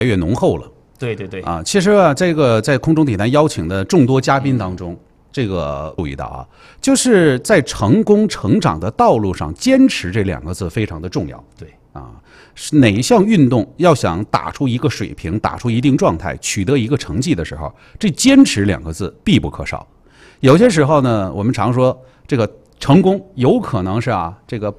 越浓厚了。 对对对啊，其实啊，这个在空中体坛邀请的众多嘉宾当中，这个注意到啊，就是在成功成长的道路上，坚持这2个字非常的重要。 对啊，是哪一项运动要想打出一个水平，打出一定状态，取得一个成绩的时候，这坚持2个字必不可少。有些时候呢，我们常说这个成功有可能是这个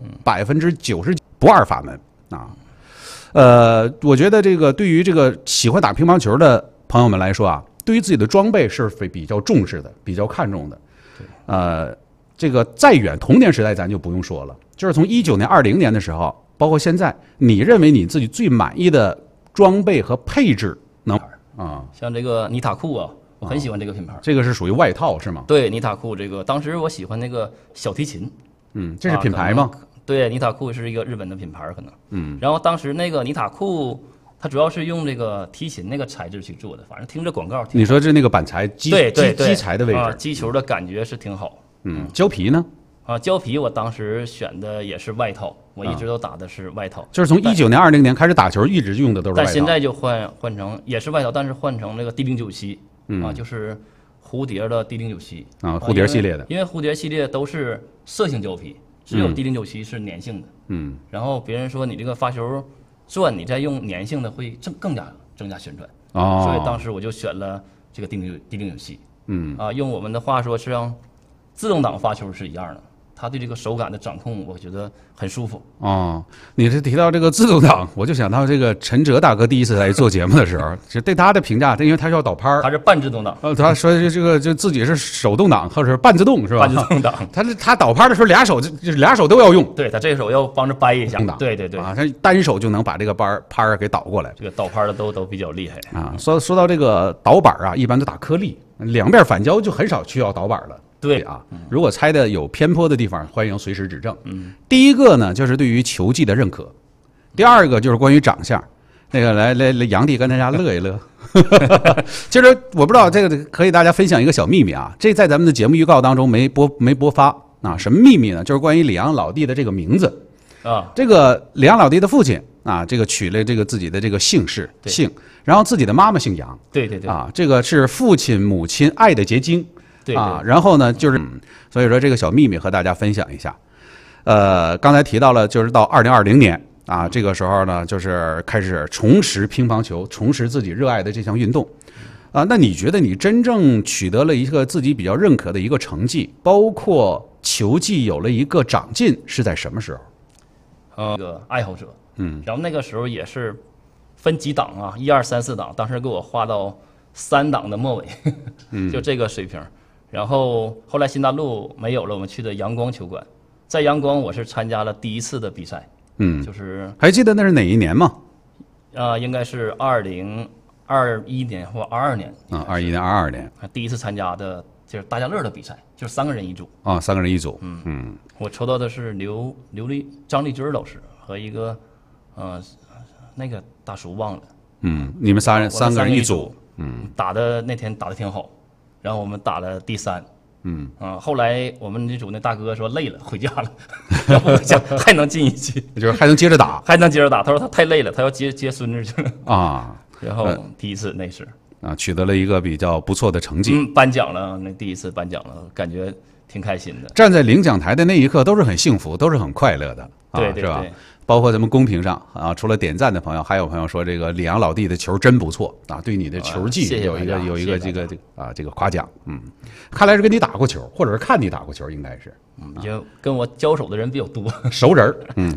90%不二法门啊。我觉得这个对于这个喜欢打乒乓球的朋友们来说啊，对于自己的装备是比较重视的，比较看重的。这个再远童年时代咱就不用说了，就是从19年、20年的时候，包括现在，你认为你自己最满意的装备和配置能啊？ 像这个妮塔库啊，我很喜欢这个品牌。 这个是属于外套是吗？ 对，妮塔库这个，当时我喜欢那个小提琴。 这是品牌吗？ 对，妮塔库是一个日本的品牌，可能。然后当时那个妮塔库，它主要是用这个提琴那个材质去做的，反正听着广告。 你说是那个板材基材的位置， 击球的感觉是挺好。 胶皮呢？ 胶皮我当时选的也是外套，我一直都打的是外套。 就是从19年、20年开始打球，一直用的都是外套。 但现在就换成也是外套，但是换成那个D097，就是蝴蝶的D097 啊，蝴蝶系列的。 因为蝴蝶系列都是色性胶皮。只有D097是粘性的，然后别人说你这个发球转，你再用粘性的会更加增加旋转，所以当时我就选了这个D097，用我们的话说是让自动挡发球是一样的，它对这个手感的掌控，我觉得很舒服。 你是提到这个自动挡，我就想到这个陈哲大哥第一次来做节目的时候，就对他的评价，因为他是要倒拍儿， 他是半自动挡， 他说这个就自己是手动挡或者是半自动是吧？ 半自动挡， 他倒拍的时候俩手都要用， 对他这个手要帮着掰一下，对对对， 他单手就能把这个拍儿给倒过来， 这个倒拍的都比较厉害啊。说到这个倒板啊，一般都打颗粒，两边反胶就很少需要倒板了。对啊，如果猜的有偏颇的地方，欢迎随时指正。第一个呢，就是对于球技的认可；第二个就是关于长相。那个来，杨弟跟大家乐一乐。其实我不知道这个可以大家分享一个小秘密啊，这在咱们的节目预告当中没播发啊。什么秘密呢？就是关于李阳老弟的这个名字啊。这个李阳老弟的父亲啊，这个取了这个自己的这个姓氏姓，然后自己的妈妈姓杨。 对对对啊， 这个是父亲母亲爱的结晶。 对然后呢，就是所以说这个小秘密和大家分享一下。刚才提到了，就是到2020年啊，这个时候呢，就是开始重拾乒乓球，重拾自己热爱的这项运动啊。那你觉得你真正取得了一个自己比较认可的一个成绩，包括球技有了一个长进，是在什么时候？ 这个爱好者，然后那个时候也是分几档啊，1、2、3、4档，当时给我划到3档的末尾，就这个水平。然后后来新大陆没有了，我们去的阳光球馆，在阳光我是参加了第一次的比赛，就是还记得那是哪一年吗？ 应该是2021年或22年啊，21年、22年， 第一次参加的就是大家乐的比赛，就是3个人一组啊，3个人一组， 我抽到的是张丽君老师和一个那个大叔忘了， 你们三个人一组， 那天打的挺好。然后我们打了第3，后来我们这组那大哥说累了，回家了，然后我想还能进一局， 就是还能接着打， 他说他太累了，他要接孙子去了啊。 然后第一次那是取得了一个比较不错的成绩， 颁奖了，那第一次颁奖了，感觉挺开心的。 站在领奖台的那一刻都是很幸福，都是很快乐的， 对， 是吧？包括咱们公屏上啊，除了点赞的朋友，还有朋友说这个李阳老弟的球真不错啊，对你的球技有一个这个夸奖。看来是跟你打过球，或者是看你打过球，应该是。 就跟我交手的人比较多， 熟人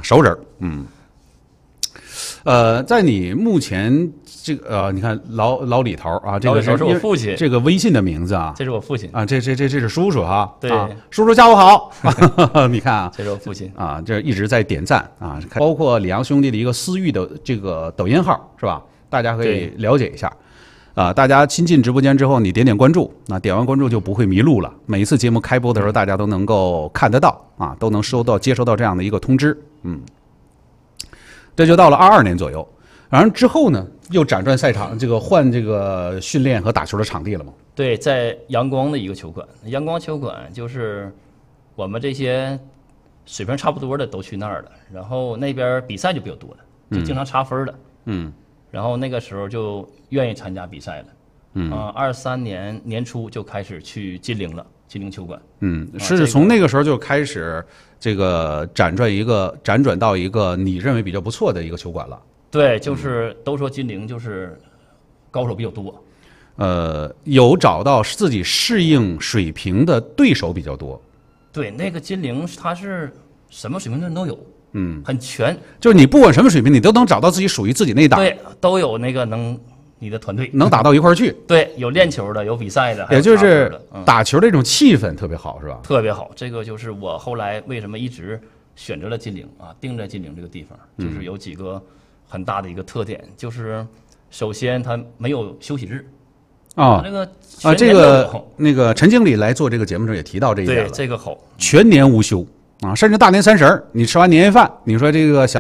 在你目前这个你看老李头啊，这个是我父亲，这个微信的名字啊， 这是我父亲啊，这是叔叔哈， 对， 叔叔下午好，你看啊， 这是我父亲啊，这一直在点赞啊，包括李阳兄弟的一个私域的这个抖音号是吧？大家可以了解一下啊，大家亲进直播间之后，你点关注，那点完关注就不会迷路了。每一次节目开播的时候，大家都能够看得到啊，都能接收到这样的一个通知，这就到了22年左右。然后之后呢，又辗转赛场，这个换这个训练和打球的场地了吗？ 对，在阳光的一个球馆，阳光球馆就是我们这些水平差不多的都去那儿了，然后那边比赛就比较多了，就经常查分的， 然后那个时候就愿意参加比赛了。23年年初就开始去金陵了，金陵球馆。 是从那个时候就开始这个辗转到一个你认为比较不错的一个球馆了。 对，就是都说金陵就是高手比较多。 有找到自己适应水平的对手比较多。 对，那个金陵它是什么水平的人都有，很全， 就是你不管什么水平，你都能找到自己属于自己那一档。 对，都有那个你的团队能打到一块儿去。 对，有练球的，有比赛的， 也就是打球的这种气氛特别好，是吧？ 特别好，这个就是我后来为什么一直选择了金陵啊，定在金陵这个地方，就是有几个很大的一个特点，就是首先它没有休息日。 那个陈经理来做这个节目时候也提到这一点了。 对，这个好， 全年无休啊，甚至大年30儿，你吃完年夜饭，你说这个想